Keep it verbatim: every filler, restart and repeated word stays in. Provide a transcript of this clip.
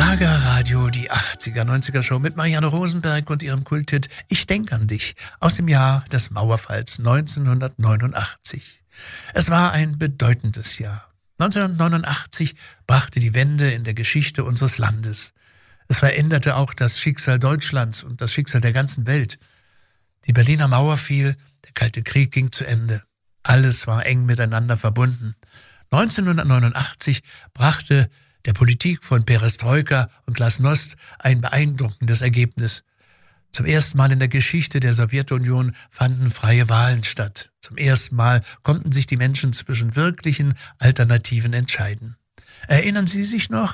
Schlagerradio, die achtziger, neunziger Show mit Marianne Rosenberg und ihrem Kulthit Ich denk an dich aus dem Jahr des Mauerfalls neunzehnhundertneunundachtzig. Es war ein bedeutendes Jahr. neunzehnhundertneunundachtzig brachte die Wende in der Geschichte unseres Landes. Es veränderte auch das Schicksal Deutschlands und das Schicksal der ganzen Welt. Die Berliner Mauer fiel, der Kalte Krieg ging zu Ende. Alles war eng miteinander verbunden. neunzehnhundertneunundachtzig brachte der Politik von Perestroika und Glasnost ein beeindruckendes Ergebnis. Zum ersten Mal in der Geschichte der Sowjetunion fanden freie Wahlen statt. Zum ersten Mal konnten sich die Menschen zwischen wirklichen Alternativen entscheiden. Erinnern Sie sich noch